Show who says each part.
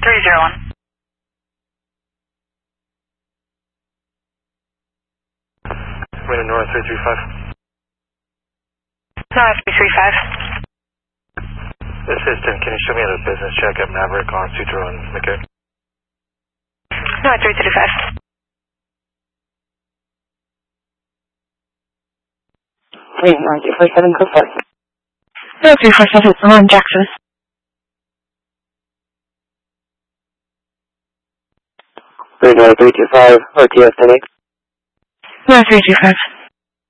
Speaker 1: 301.
Speaker 2: Wait, North 335.
Speaker 1: North 335.
Speaker 2: This is Tim. Can you show me the business check at Maverick on Sutro and McCabe?
Speaker 1: North 335.
Speaker 3: Wait, 9247, go for it.
Speaker 1: North 347, I'm on Jackson.
Speaker 3: Wait, 325, RTS 10
Speaker 1: North 325.